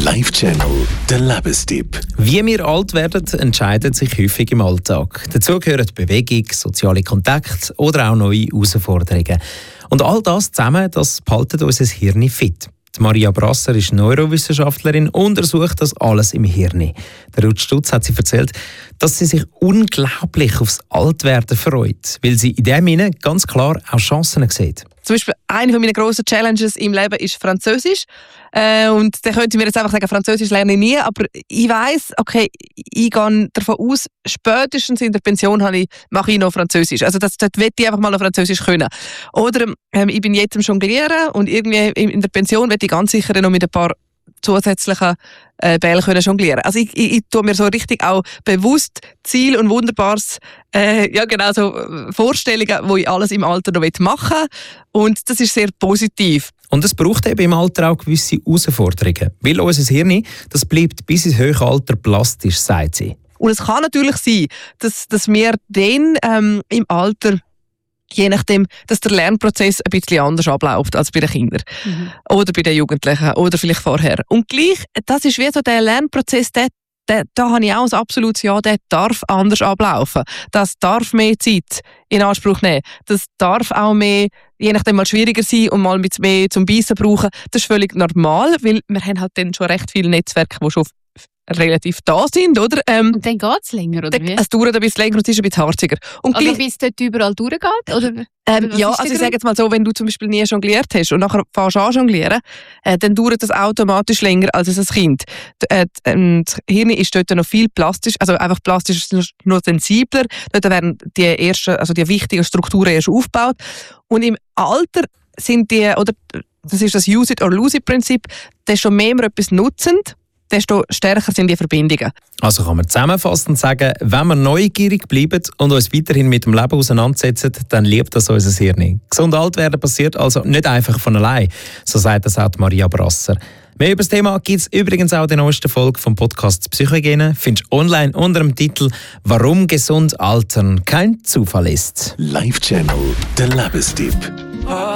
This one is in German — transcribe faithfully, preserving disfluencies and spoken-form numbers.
Live-Channel, der Lebenstipp. Wie wir alt werden, entscheidet sich häufig im Alltag. Dazu gehören Bewegung, soziale Kontakte oder auch neue Herausforderungen. Und all das zusammen, das behaltet unser Hirn fit. Die Maria Brasser ist Neurowissenschaftlerin und untersucht das alles im Hirn. Der Ruth Stutz hat sie erzählt, dass sie sich unglaublich aufs Altwerden freut, weil sie in dem Sinne ganz klar auch Chancen sieht. Zum Beispiel eine meiner grossen Challenges im Leben ist Französisch. Äh, und da könnte ich mir jetzt einfach sagen, Französisch lerne ich nie. Aber ich weiss, okay, ich gehe davon aus, spätestens in der Pension habe ich, mache ich noch Französisch. Also das, dort will ich einfach mal noch Französisch können. Oder ähm, ich bin jetzt am Jonglieren und irgendwie in der Pension will ich ganz sicher noch mit ein paar zusätzlichen äh, Bällen können jonglieren. Also ich, ich, ich tue mir so richtig auch bewusst Ziel und Wunderbares, äh, ja genau so Vorstellungen, die ich alles im Alter noch machen will. Und das ist sehr positiv. Und es braucht eben im Alter auch gewisse Herausforderungen. Weil unser Hirn, das bleibt bis ins hohe Alter plastisch, sagt sie. Und es kann natürlich sein, dass, dass wir dann ähm, im Alter, je nachdem, dass der Lernprozess ein bisschen anders abläuft als bei den Kindern. Mhm. Oder bei den Jugendlichen oder vielleicht vorher. Und gleich, das ist wie so der Lernprozess, der, der, da habe ich auch ein absolutes Ja, der darf anders ablaufen. Das darf mehr Zeit in Anspruch nehmen. Das darf auch mehr, je nachdem mal schwieriger sein und mal mit mehr zum Beissen brauchen. Das ist völlig normal, weil wir haben halt dann schon recht viele Netzwerke, die schon relativ da sind, oder? Ähm, und dann geht es länger, oder wie? Es dauert ein bisschen länger und es ist ein bisschen harziger. Und also gleich, bis es dort überall durchgeht? Oder? Ähm, ja, also ich sage jetzt mal so, wenn du zum Beispiel nie jongliert hast und nachher fährst an jonglieren, äh, dann dauert das automatisch länger als ein Kind. D- äh, d- das Hirn ist dort noch viel plastisch, also einfach plastisch ist noch sensibler. Dort werden die ersten, also die wichtigen Strukturen erst aufgebaut. Und im Alter sind die, oder das ist das Use it or lose it Prinzip, desto mehr wir etwas nutzen, desto stärker sind die Verbindungen. Also kann man zusammenfassend sagen, wenn wir neugierig bleiben und uns weiterhin mit dem Leben auseinandersetzen, dann liebt das unser Hirn. Gesund alt werden passiert also nicht einfach von allein, so sagt das auch Maria Brasser. Mehr über das Thema gibt es übrigens auch in der neuesten Folge vom Podcast Psychohygiene. Findest du online unter dem Titel «Warum gesund altern kein Zufall ist». Live-Channel, der Lebenstipp.